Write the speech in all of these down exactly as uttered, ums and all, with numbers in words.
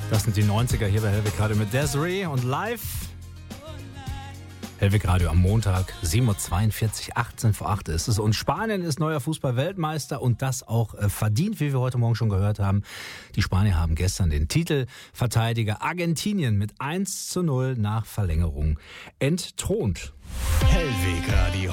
Das sind die neunziger hier bei Hellweg Radio mit Desiree und live. Hellweg Radio am Montag, sieben Uhr zweiundvierzig, achtzehn vor acht ist es. Und Spanien ist neuer Fußball-Weltmeister und das auch äh, verdient, wie wir heute Morgen schon gehört haben. Die Spanier haben gestern den Titelverteidiger Argentinien mit eins zu null nach Verlängerung entthront. Hellweg Radio.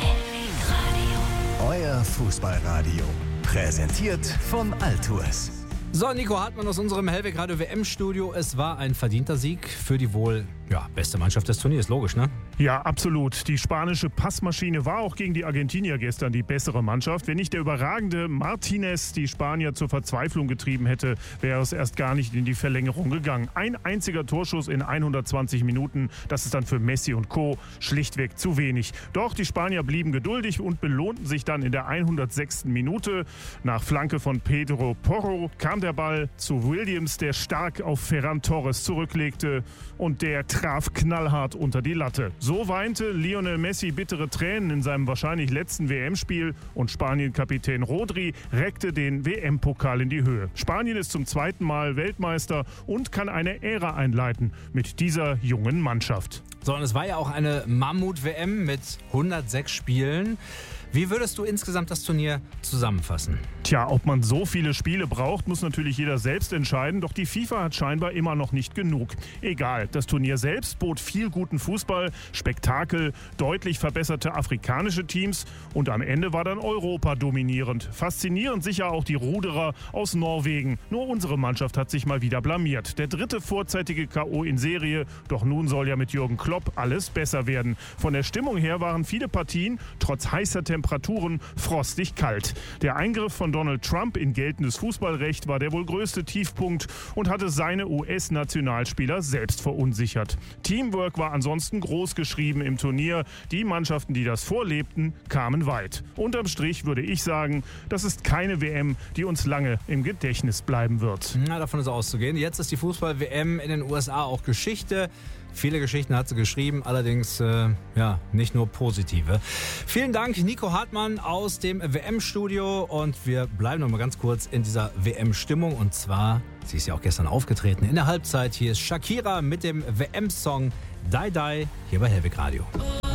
Euer Fußballradio. Präsentiert von Altours. So, Nico Hartmann aus unserem Hellweg Radio W M-Studio. Es war ein verdienter Sieg für die wohl ja, beste Mannschaft des Turniers, logisch, ne? Ja, absolut. Die spanische Passmaschine war auch gegen die Argentinier gestern die bessere Mannschaft. Wenn nicht der überragende Martinez die Spanier zur Verzweiflung getrieben hätte, wäre es erst gar nicht in die Verlängerung gegangen. Ein einziger Torschuss in hundertzwanzig Minuten, das ist dann für Messi und Co. schlichtweg zu wenig. Doch die Spanier blieben geduldig und belohnten sich dann in der hundertsechsten Minute. Nach Flanke von Pedro Porro kam der Ball zu Williams, der stark auf Ferran Torres zurücklegte und der traf knallhart unter die Latte. So weinte Lionel Messi bittere Tränen in seinem wahrscheinlich letzten W M-Spiel und Spanien-Kapitän Rodri reckte den W M-Pokal in die Höhe. Spanien ist zum zweiten Mal Weltmeister und kann eine Ära einleiten mit dieser jungen Mannschaft. So, und es war ja auch eine Mammut-W M mit hundertsechs Spielen. Wie würdest du insgesamt das Turnier zusammenfassen? Tja, ob man so viele Spiele braucht, muss natürlich jeder selbst entscheiden. Doch die FIFA hat scheinbar immer noch nicht genug. Egal, das Turnier selbst bot viel guten Fußball, Spektakel, deutlich verbesserte afrikanische Teams und am Ende war dann Europa dominierend. Faszinierend sicher auch die Ruderer aus Norwegen. Nur unsere Mannschaft hat sich mal wieder blamiert. Der dritte vorzeitige K O in Serie. Doch nun soll ja mit Jürgen Klopp alles besser werden. Von der Stimmung her waren viele Partien trotz heißer Temperaturen frostig kalt. Der Eingriff von Donald Trump in geltendes Fußballrecht war der wohl größte Tiefpunkt und hatte seine U S-Nationalspieler selbst verunsichert. Teamwork war ansonsten groß geschrieben im Turnier. Die Mannschaften, die das vorlebten, kamen weit. Unterm Strich würde ich sagen, das ist keine W M, die uns lange im Gedächtnis bleiben wird. Na, davon ist auszugehen. Jetzt ist die Fußball-W M in den U S A auch Geschichte. Viele Geschichten hat sie geschrieben, allerdings äh, ja, nicht nur positive. Vielen Dank, Nico Hartmann aus dem W M-Studio. Und wir bleiben noch mal ganz kurz in dieser W M-Stimmung. Und zwar, sie ist ja auch gestern aufgetreten, in der Halbzeit. Hier ist Shakira mit dem W M-Song Die Die hier bei Hellweg Radio.